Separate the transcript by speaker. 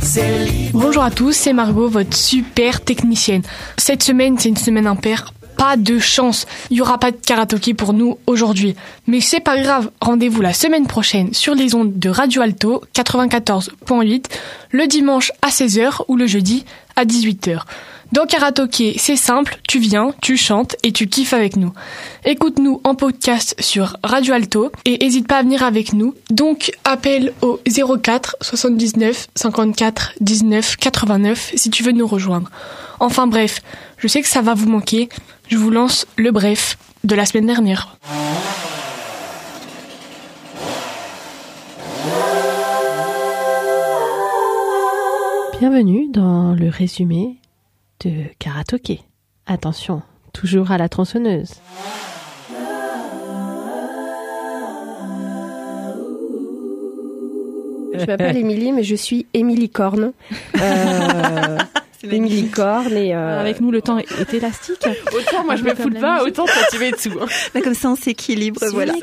Speaker 1: Bonjour à tous, c'est Margot, votre super technicienne. Cette semaine, c'est une semaine impaire. Pas de chance, il n'y aura pas de karaoké pour nous aujourd'hui. Mais c'est pas grave, rendez-vous la semaine prochaine sur les ondes de Radio Alto 94.8, le dimanche à 16h ou le jeudi à 18h. Dans karaoké, c'est simple, tu viens, tu chantes et tu kiffes avec nous. Écoute-nous en podcast sur Radio Alto et n'hésite pas à venir avec nous. Donc appelle au 04 79 54 19 89 si tu veux nous rejoindre. Enfin bref, je sais que ça va vous manquer. Je vous lance le bref de la semaine dernière.
Speaker 2: Bienvenue dans le résumé de karaoké. Attention, toujours à la tronçonneuse.
Speaker 3: Je m'appelle Émilie, mais je suis Émilie Corne. Émilie Corne et
Speaker 2: avec nous, le temps est élastique.
Speaker 4: Autant moi je me fous de bas, autant toi tu mets dessous.
Speaker 5: Comme ça on s'équilibre, voilà.